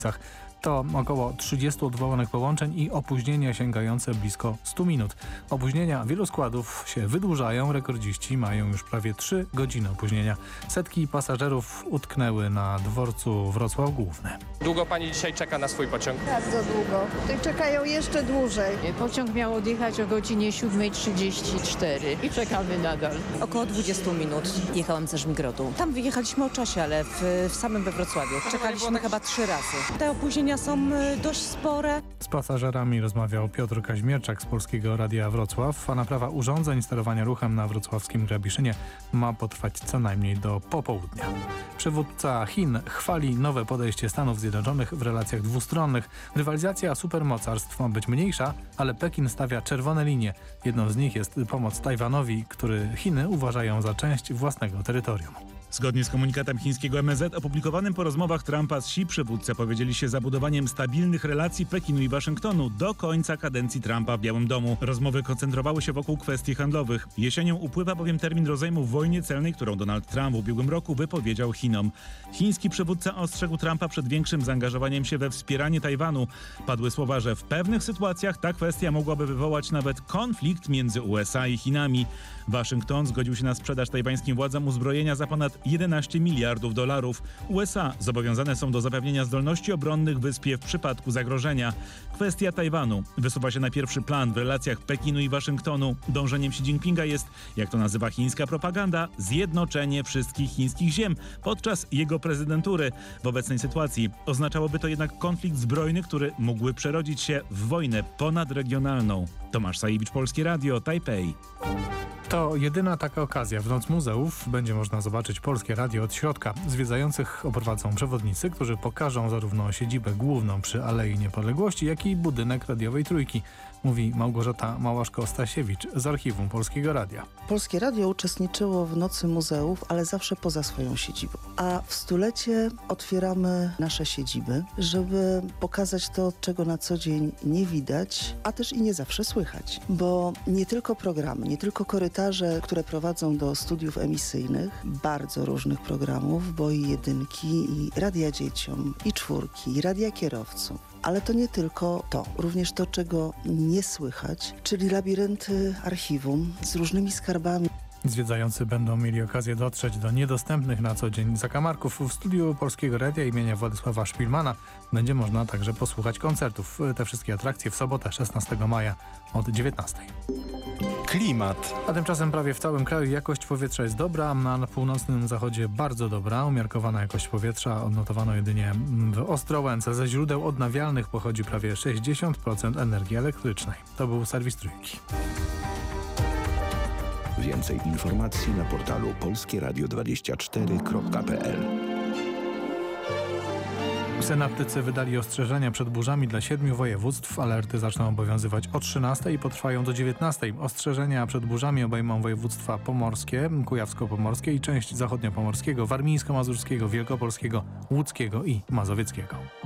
To około 30 odwołanych połączeń i opóźnienia sięgające blisko 100 minut. Opóźnienia wielu składów się wydłużają, rekordziści mają już prawie 3 godziny opóźnienia. Setki pasażerów utknęły na dworcu Wrocław Główny. Długo pani dzisiaj czeka na swój pociąg? Bardzo długo. Tutaj czekają jeszcze dłużej. Pociąg miał odjechać o godzinie 7:34 i czekamy nadal. Około 20 minut jechałam ze Żmigrodu. Tam wyjechaliśmy o czasie, ale w samym we Wrocławiu. Czekaliśmy chyba 3 razy. Te opóźnienia są dość spore. Z pasażerami rozmawiał Piotr Kaźmierczak z Polskiego Radia Wrocław, a naprawa urządzeń sterowania ruchem na wrocławskim Grabiszynie ma potrwać co najmniej do popołudnia. Przywódca Chin chwali nowe podejście Stanów Zjednoczonych w relacjach dwustronnych. Rywalizacja supermocarstw ma być mniejsza, ale Pekin stawia czerwone linie. Jedną z nich jest pomoc Tajwanowi, który Chiny uważają za część własnego terytorium. Zgodnie z komunikatem chińskiego MSZ opublikowanym po rozmowach Trumpa z Xi, przywódcy powiedzieli się za budowaniem stabilnych relacji Pekinu i Waszyngtonu do końca kadencji Trumpa w Białym Domu. Rozmowy koncentrowały się wokół kwestii handlowych. Jesienią upływa bowiem termin rozejmu w wojnie celnej, którą Donald Trump w ubiegłym roku wypowiedział Chinom. Chiński przywódca ostrzegł Trumpa przed większym zaangażowaniem się we wspieranie Tajwanu. Padły słowa, że w pewnych sytuacjach ta kwestia mogłaby wywołać nawet konflikt między USA i Chinami. Waszyngton zgodził się na sprzedaż tajwańskim władzom uzbrojenia za ponad 11 miliardów dolarów. USA zobowiązane są do zapewnienia zdolności obronnych wyspie w przypadku zagrożenia. Kwestia Tajwanu wysuwa się na pierwszy plan w relacjach Pekinu i Waszyngtonu. Dążeniem Xi Jinpinga jest, jak to nazywa chińska propaganda, zjednoczenie wszystkich chińskich ziem podczas jego prezydentury. W obecnej sytuacji oznaczałoby to jednak konflikt zbrojny, który mógłby przerodzić się w wojnę ponadregionalną. Tomasz Sajewicz, Polskie Radio, Tajpej. To jedyna taka okazja. W Noc Muzeów będzie można zobaczyć Polskie Radio od środka. Zwiedzających oprowadzą przewodnicy, którzy pokażą zarówno siedzibę główną przy Alei Niepodległości, jak i budynek radiowej Trójki. Mówi Małgorzata Małaszko-Stasiewicz z Archiwum Polskiego Radia. Polskie Radio uczestniczyło w Nocy Muzeów, ale zawsze poza swoją siedzibą. A w stulecie otwieramy nasze siedziby, żeby pokazać to, czego na co dzień nie widać, a też i nie zawsze słychać. Bo nie tylko programy, nie tylko korytarze, które prowadzą do studiów emisyjnych, bardzo różnych programów, bo i jedynki, i radia dzieciom, i czwórki, i radia kierowców. Ale to nie tylko to, również to, czego nie słychać, czyli labirynty archiwum z różnymi skarbami. Zwiedzający będą mieli okazję dotrzeć do niedostępnych na co dzień zakamarków. W studiu Polskiego Radia imienia Władysława Szpilmana będzie można także posłuchać koncertów. Te wszystkie atrakcje w sobotę 16 maja od 19. Klimat. A tymczasem prawie w całym kraju jakość powietrza jest dobra, na północnym zachodzie bardzo dobra. Umiarkowana jakość powietrza odnotowano jedynie w Ostrołęce. Ze źródeł odnawialnych pochodzi prawie 60% energii elektrycznej. To był serwis Trójki. Więcej informacji na portalu polskieradio24.pl. Synaptycy wydali ostrzeżenia przed burzami dla 7 województw. Alerty zaczną obowiązywać o 13 i potrwają do 19. Ostrzeżenia przed burzami obejmą województwa pomorskie, kujawsko-pomorskie i część zachodniopomorskiego, warmińsko-mazurskiego, wielkopolskiego, łódzkiego i mazowieckiego.